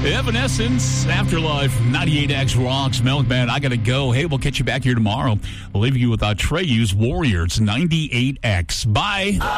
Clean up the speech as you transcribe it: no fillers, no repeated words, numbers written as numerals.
Evanescence, Afterlife, 98X Rocks, Milkman. I got to go. Hey, we'll catch you back here tomorrow. We'll leave you with Treyu's Warriors, 98X. Bye.